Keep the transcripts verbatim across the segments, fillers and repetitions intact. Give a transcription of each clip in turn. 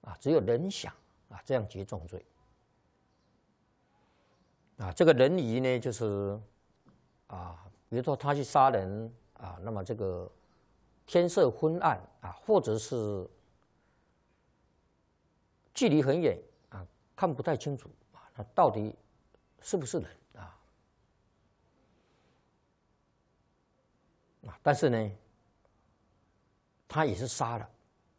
啊，只有人想啊，这样结重罪。啊，这个人疑呢，就是啊，比如说他去杀人啊，那么这个天色昏暗啊，或者是距离很远啊，看不太清楚啊，他到底是不是人啊？啊，但是呢，他也是杀了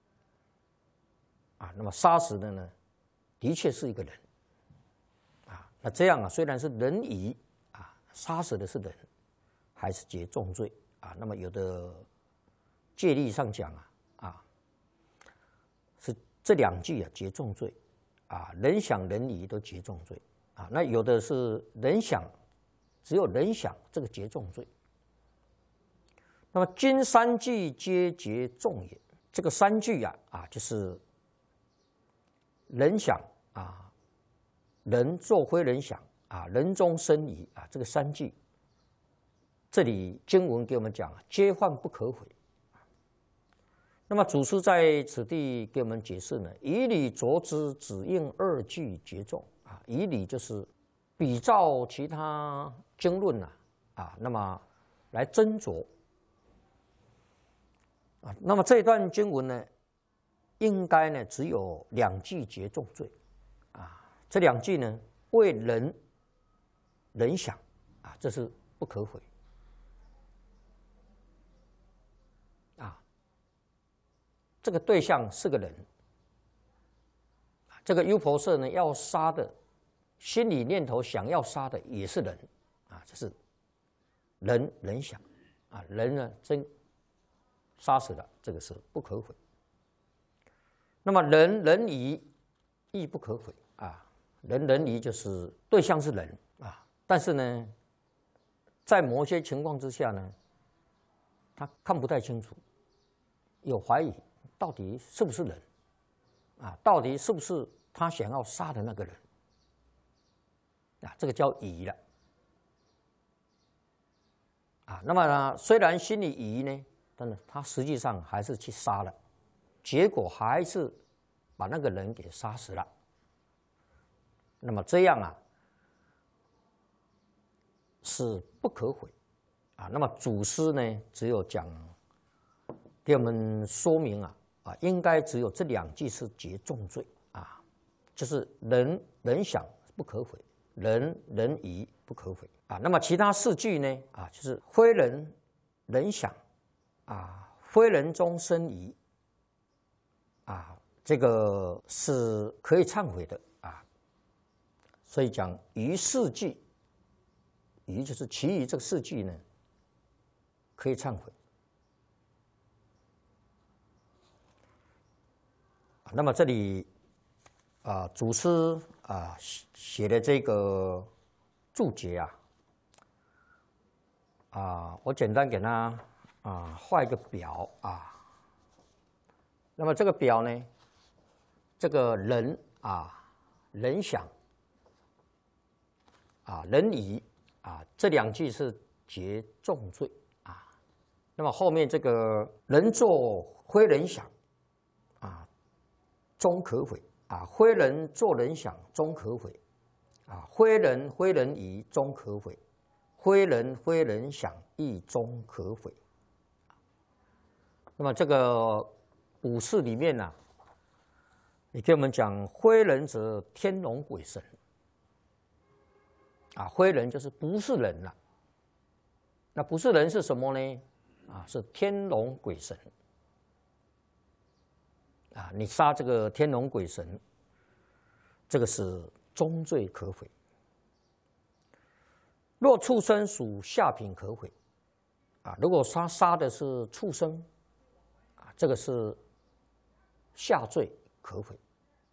啊，那么杀死的呢，的确是一个人。那这样啊，虽然是人疑啊，杀死的是人，还是结重罪啊。那么有的戒律上讲啊，啊，是这两句啊结重罪啊，人想人疑都结重罪啊。那有的是人想，只有人想这个结重罪。那么今三句皆结重也，这个三句啊啊就是人想啊。人作非人想啊，人中生疑啊，这个三句，这里经文给我们讲，皆犯不可悔。那么祖师在此地给我们解释呢，以理着之，只应二句结重啊。以理就是比照其他经论呐啊，那么来斟酌啊。那么这一段经文呢，应该呢只有两句结重罪。这两句呢，为人人想啊，这是不可悔啊。这个对象是个人，这个优婆塞呢要杀的，心理念头想要杀的也是人啊，这是人人想啊，人呢真杀死了，这个是不可悔。那么人人疑亦不可悔啊。人人疑就是对象是人啊，但是呢，在某些情况之下呢，他看不太清楚，有怀疑到底是不是人啊？到底是不是他想要杀的那个人啊？这个叫疑了啊。那么呢，虽然心里疑呢，但是他实际上还是去杀了，结果还是把那个人给杀死了。那么这样啊，是不可悔啊。那么祖师呢，只有讲给我们说明啊啊，应该只有这两句是结重罪啊，就是人人想不可悔，人人疑不可悔啊。那么其他四句呢啊，就是非人人想啊，非人中生疑啊，这个是可以忏悔的。所以讲余四句，余就是其余这四句呢，可以忏悔。那么这里啊，祖师啊写的这个注解啊，啊，我简单给他啊画一个表啊。那么这个表呢，这个人啊，人想。啊，人疑啊，这两句是结重罪啊。那么后面这个人作非人想啊，终可悔啊；非人作人想，终可悔啊；非人非人疑，终可悔；非人非人想，亦终可悔。那么这个五事里面呢、啊，也给我们讲，非人则天龙鬼神。啊，非人就是不是人了。那不是人是什么呢？啊，是天龙鬼神。啊，你杀这个天龙鬼神，这个是终罪可悔。若畜生属下品可悔。啊，如果杀杀的是畜生，啊，这个是下罪可悔。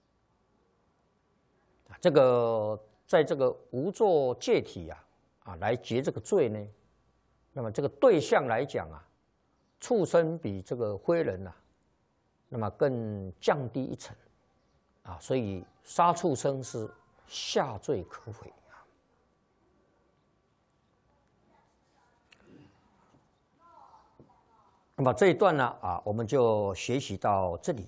啊，这个。在这个无作戒体啊啊来结这个罪呢，那么这个对象来讲啊，畜生比这个非人呐、啊，那么更降低一层啊，所以杀畜生是下罪可悔啊。那么这一段呢啊，我们就学习到这里。